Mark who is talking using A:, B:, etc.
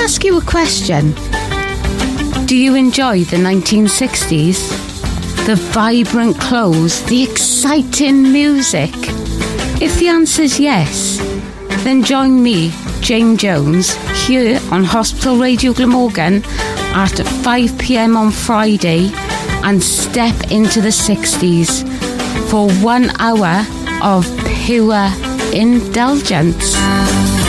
A: ask you a question? Do you enjoy the 1960s? The vibrant clothes, the exciting music? If the answer is yes, then join me, Jane Jones, here on Hospital Radio Glamorgan at 5 p.m. on Friday and step into the 60s for 1 hour of pure indulgence.